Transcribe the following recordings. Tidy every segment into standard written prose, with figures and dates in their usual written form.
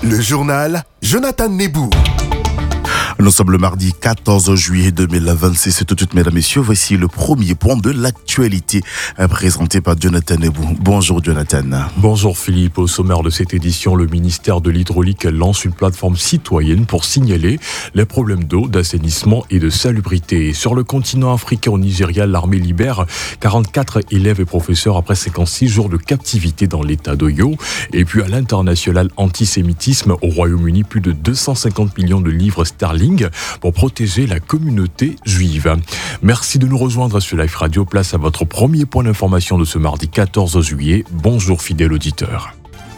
Le journal Jonathan Nebou. Nous sommes le mardi 14 juillet 2026. Et tout de suite, mesdames et messieurs, voici le premier point de l'actualité présenté par Jonathan Nebou. Bonjour Jonathan. Bonjour Philippe. Au sommaire de cette édition, le ministère de l'Hydraulique lance une plateforme citoyenne pour signaler les problèmes d'eau, d'assainissement et de salubrité. Sur le continent africain, au Nigeria, l'armée libère 44 élèves et professeurs après 56 jours de captivité dans l'état d'Oyo. Et puis à l'international antisémitisme, au Royaume-Uni, plus de 250 millions de livres sterling pour protéger la communauté juive. Merci de nous rejoindre sur Life Radio. Place à votre premier point d'information de ce mardi 14 juillet. Bonjour fidèles auditeurs.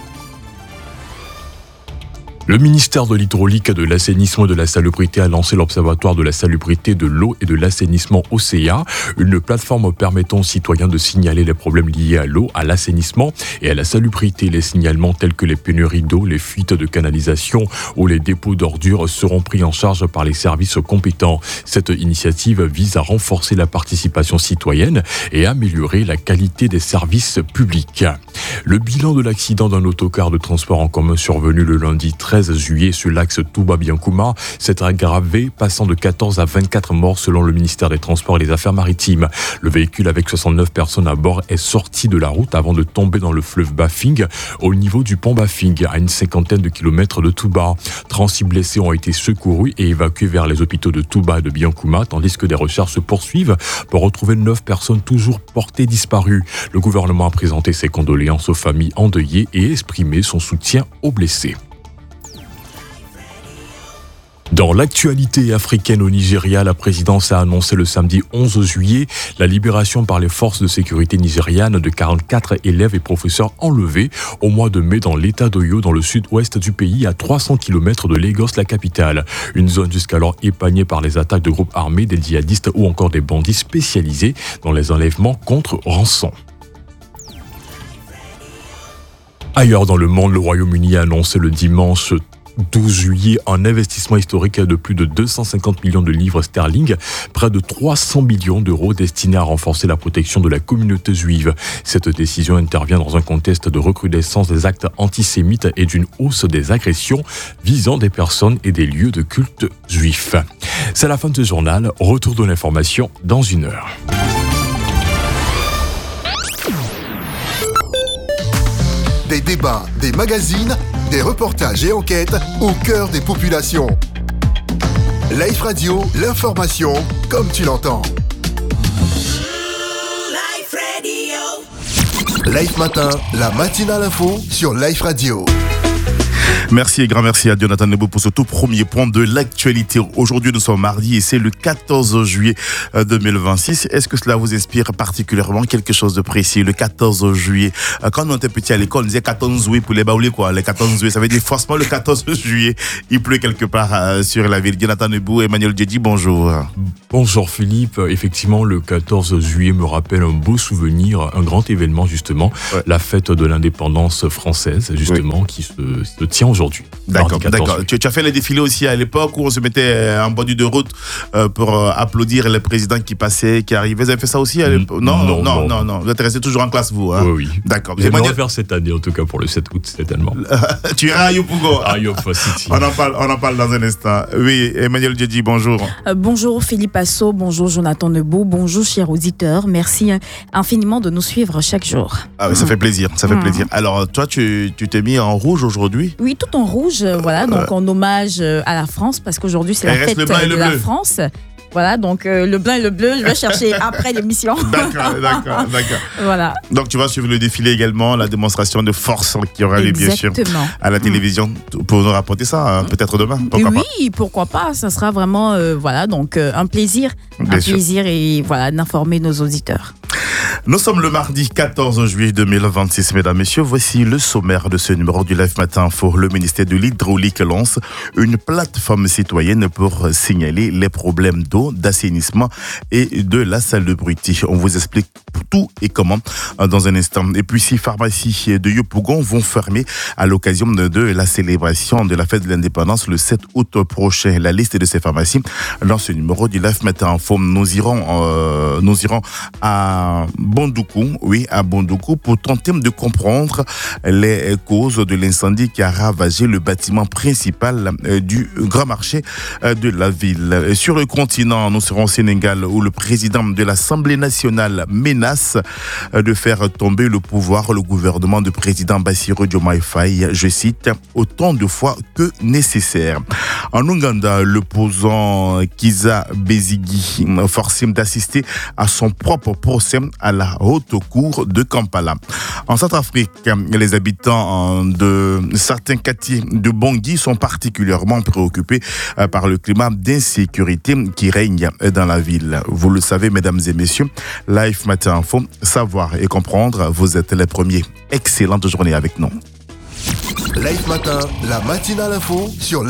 Le ministère de l'Hydraulique, de l'Assainissement et de la Salubrité a lancé l'Observatoire de la Salubrité de l'eau et de l'assainissement OCA, une plateforme permettant aux citoyens de signaler les problèmes liés à l'eau, à l'assainissement et à la salubrité. Les signalements tels que les pénuries d'eau, les fuites de canalisation ou les dépôts d'ordures seront pris en charge par les services compétents. Cette initiative vise à renforcer la participation citoyenne et améliorer la qualité des services publics. Le bilan de l'accident d'un autocar de transport en commun survenu le lundi 13 juillet sur l'axe Touba-Biancouma s'est aggravé, passant de 14 à 24 morts selon le ministère des Transports et des Affaires maritimes. Le véhicule avec 69 personnes à bord est sorti de la route avant de tomber dans le fleuve Bafing au niveau du pont Bafing, à une cinquantaine de kilomètres de Touba. 36 blessés ont été secourus et évacués vers les hôpitaux de Touba et de Biancouma, tandis que des recherches se poursuivent pour retrouver 9 personnes toujours portées disparues. Le gouvernement a présenté ses condoléances aux familles endeuillées et exprimé son soutien aux blessés. Dans l'actualité africaine au Nigeria, la présidence a annoncé le samedi 11 juillet la libération par les forces de sécurité nigérianes de 44 élèves et professeurs enlevés au mois de mai dans l'état d'Oyo, dans le sud-ouest du pays, à 300 km de Lagos, la capitale. Une zone jusqu'alors épargnée par les attaques de groupes armés, des djihadistes ou encore des bandits spécialisés dans les enlèvements contre rançon. Ailleurs dans le monde, le Royaume-Uni a annoncé le dimanche 12 juillet, un investissement historique de plus de 250 millions de livres sterling, près de 300 millions d'euros destinés à renforcer la protection de la communauté juive. Cette décision intervient dans un contexte de recrudescence des actes antisémites et d'une hausse des agressions visant des personnes et des lieux de culte juifs. C'est la fin de ce journal. Retour de l'information dans une heure. Des débats, des magazines, des reportages et enquêtes au cœur des populations. Life Radio, l'information comme tu l'entends. Life Radio. Life Matin, la matinale info sur Life Radio. Merci et grand merci à Jonathan Nebou pour ce tout premier point de l'actualité. Aujourd'hui, nous sommes mardi et c'est le 14 juillet 2026. Est-ce que cela vous inspire particulièrement quelque chose de précis? Le 14 juillet, quand on était petit à l'école, on disait 14 juillet pour les baoulés, quoi. Les 14 juillet, ça veut dire forcément le 14 juillet, il pleut quelque part sur la ville. Jonathan Nebou, Emmanuel Djedji, bonjour. Bonjour Philippe. Effectivement, le 14 juillet me rappelle un beau souvenir, un grand événement justement, la fête de l'indépendance française justement, qui se tient aujourd'hui. D'accord. Tu as fait les défilés aussi à l'époque où on se mettait en bordure de route pour applaudir les présidents qui passaient, qui arrivaient. Vous avez fait ça aussi à l'époque? Non. Vous êtes resté toujours en classe, vous, hein? Oui. D'accord. J'aimerais faire cette année, en tout cas pour le 7 août, certainement. Tu iras à Yopougo? À Yopougo City. On en parle dans un instant. Oui, Emmanuel Djedji, bonjour. Bonjour Philippe Asso, bonjour Jonathan Nebou, bonjour chers auditeurs. Merci infiniment de nous suivre chaque jour. Ah oui, ça fait plaisir, plaisir. Alors, toi, tu t'es mis en rouge aujourd'hui? Oui, tout en rouge, voilà, donc en hommage à la France, parce qu'aujourd'hui c'est la fête de la France. Voilà, donc le blanc et le bleu, je vais chercher après l'émission. D'accord. Voilà. Donc tu vas suivre le défilé également, la démonstration de force qui aura lieu bien sûr à la télévision pour nous rapporter ça, peut-être demain. Pourquoi pas. Ça sera vraiment un plaisir, et voilà d'informer nos auditeurs. Nous sommes le mardi 14 juillet 2026, mesdames, messieurs. Voici le sommaire de ce numéro du Life Matin Info. Le ministère de l'Hydraulique lance une plateforme citoyenne pour signaler les problèmes d'eau, d'assainissement et de la salubrité. On vous explique tout et comment dans un instant. Et puis, 6 pharmacies de Yopougon vont fermer à l'occasion de la célébration de la fête de l'indépendance le 7 août prochain. La liste de ces pharmacies dans ce numéro du Life Matin Info. Nous irons à Bondoukou, pour tenter de comprendre les causes de l'incendie qui a ravagé le bâtiment principal du grand marché de la ville. Sur le continent, nous serons au Sénégal où le président de l'Assemblée nationale menace de faire tomber le pouvoir, le gouvernement du président Bassirou Diomaye Faye, je cite, autant de fois que nécessaire. En Ouganda, l'opposant Kizza Besigye forcé d'assister à son propre procès à la haute cour de Kampala. En Centrafrique, les habitants de certains quartiers de Bangui sont particulièrement préoccupés par le climat d'insécurité qui règne dans la ville. Vous le savez, mesdames et messieurs, Live Matin Info, savoir et comprendre, vous êtes les premiers. Excellente journée avec nous. Live Matin, la matinale info sur